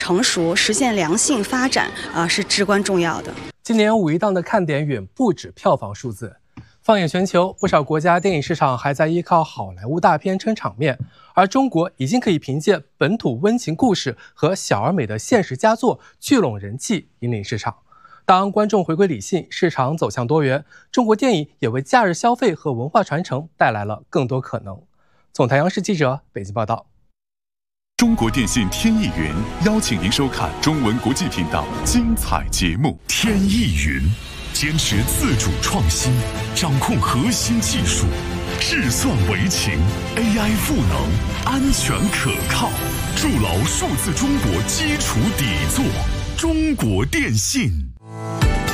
成熟，实现良性发展是至关重要的。 今年五一档的看点远不止票房数字。放眼全球，不少国家电影市场还在依靠好莱坞大片撑场面，而中国已经可以凭借本土温情故事和小而美的现实佳作聚拢人气，引领市场。当观众回归理性，市场走向多元，中国电影也为假日消费和文化传承带来了更多可能。总台央视记者北京报道。 中国电信天翼云邀请您收看中文国际频道精彩节目。 天翼云坚持自主创新，掌控核心技术，智算为情 ，AI 赋能，安全可靠，筑牢数字中国基础底座。中国电信。